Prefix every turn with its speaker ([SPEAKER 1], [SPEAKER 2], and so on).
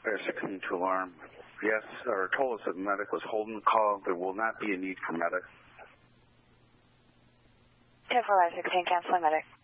[SPEAKER 1] Fire 16 to alarm. Yes, or told us that medic was holding the call. There will not be a need for medic.
[SPEAKER 2] 10 Fire 16, cancel medic.